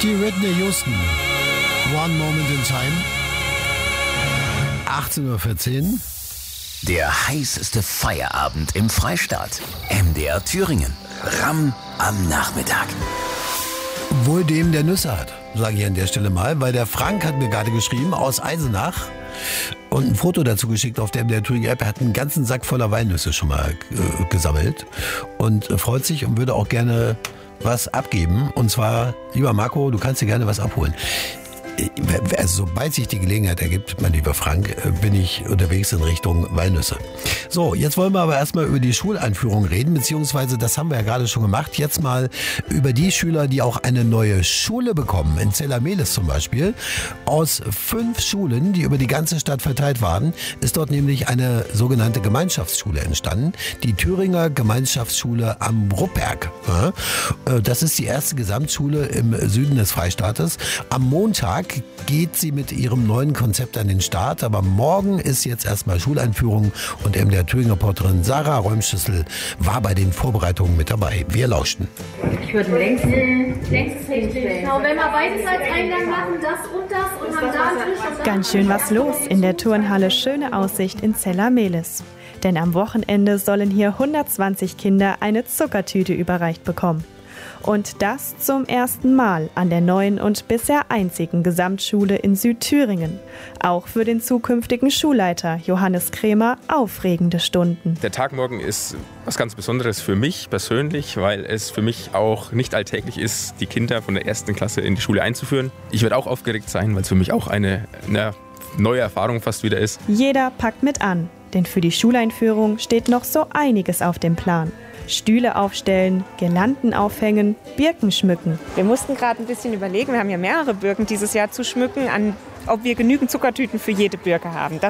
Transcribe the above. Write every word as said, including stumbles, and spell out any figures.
Die Whitney Houston. One Moment in Time. achtzehn Uhr vierzehn. Der heißeste Feierabend im Freistaat. M D R Thüringen. Ramm am Nachmittag. Wohl dem, der Nüsse hat, sage ich an der Stelle mal, weil der Frank hat mir gerade geschrieben aus Eisenach und ein Foto dazu geschickt auf der M D R Thüringen App. Er hat einen ganzen Sack voller Walnüsse schon mal äh, gesammelt und äh, freut sich und würde auch gerne was abgeben. Und zwar, lieber Marco, du kannst dir gerne was abholen. Also sobald sich die Gelegenheit ergibt, mein lieber Frank, bin ich unterwegs in Richtung Walnüsse. So, jetzt wollen wir aber erstmal über die Schuleinführung reden, beziehungsweise das haben wir ja gerade schon gemacht. Jetzt mal über die Schüler, die auch eine neue Schule bekommen. In Zella-Mehlis zum Beispiel. Aus fünf Schulen, die über die ganze Stadt verteilt waren, ist dort nämlich eine sogenannte Gemeinschaftsschule entstanden. Die Thüringer Gemeinschaftsschule am Rupperg. Das ist die erste Gesamtschule im Süden des Freistaates. Am Montag geht sie mit ihrem neuen Konzept an den Start, aber morgen ist jetzt erstmal Schuleinführung und M D R Thüringen-Reporterin Sarah Räumschüssel war bei den Vorbereitungen mit dabei. Wir lauschten. Ich würde längs längs genau, wenn wir beides als Eingang machen, das und das und haben da einen Tisch. Und Ganz schön was los in der Turnhalle Schöne Aussicht in Zella-Mehlis. Denn am Wochenende sollen hier hundertzwanzig Kinder eine Zuckertüte überreicht bekommen. Und das zum ersten Mal an der neuen und bisher einzigen Gesamtschule in Südthüringen. Auch für den zukünftigen Schulleiter Johannes Krämer aufregende Stunden. Der Tag morgen ist was ganz Besonderes für mich persönlich, weil es für mich auch nicht alltäglich ist, die Kinder von der ersten Klasse in die Schule einzuführen. Ich werde auch aufgeregt sein, weil es für mich auch eine, eine neue Erfahrung fast wieder ist. Jeder packt mit an, denn für die Schuleinführung steht noch so einiges auf dem Plan. Stühle aufstellen, Girlanden aufhängen, Birken schmücken. Wir mussten gerade ein bisschen überlegen, wir haben ja mehrere Birken dieses Jahr zu schmücken, an, ob wir genügend Zuckertüten für jede Birke haben. Das